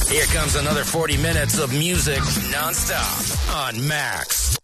Here comes another 40 minutes of music nonstop on Max.